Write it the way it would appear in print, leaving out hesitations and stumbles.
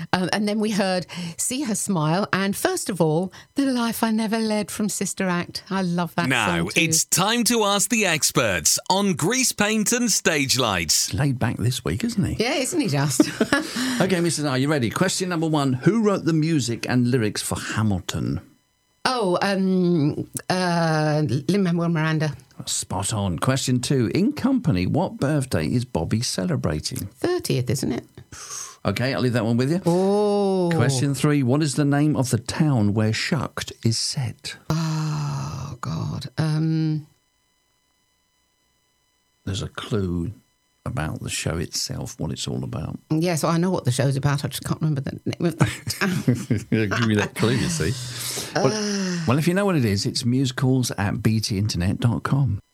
And then we heard See Her Smile and, first of all, The Life I Never Led from Sister Act. I love that Now, song too. it's time to ask the experts on grease paint and stage lights. Laid back this week, isn't he? Yeah, isn't he just? Okay, Mrs. R, you ready? Question number 1. Who wrote the music and lyrics for Hamilton? Lin-Manuel Miranda. Spot on. Question 2. In Company, what birthday is Bobby celebrating? 30th, isn't it? Okay, I'll leave that one with you. Oh. Question 3. What is the name of the town where Shucked is set? Oh, God. There's a clue about the show itself, what it's all about. Yeah, so I know what the show's about. I just can't remember the name of the town. Give me that clue, you see. Well, if you know what it is, it's musicals@btinternet.com.